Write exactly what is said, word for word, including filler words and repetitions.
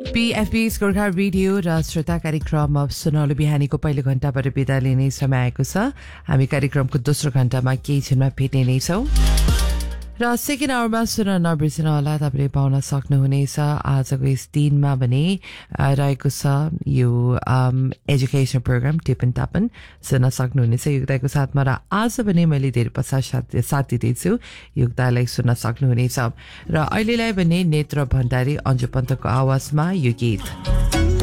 पीएफबी Gorkha radio र श्रोता कार्यक्रम सुनौलो बिहानीको पहिलो घण्टाबाट बिदा लिने समय आएको छ। हामी कार्यक्रमको दोस्रो घण्टामा केही क्षणमा भेट्ने नै छौँ र सेकेन्ड आवरमा सुन नबिर्सिनु होला, तपाईँले पाउन सक्नुहुनेछ। आजको यस दिनमा भने रहेको छ यो एजुकेसन प्रोग्राम टिपन टापन सुन्न सक्नुहुनेछ युक्ताको साथमा। र आज भने मैले धेरै पश्चात साथ दिँदैछु, युक्तालाई सुन्न सक्नुहुनेछ। र अहिलेलाई भने नेत्र भण्डारी अन्जु पन्तको आवाजमा यो गीत।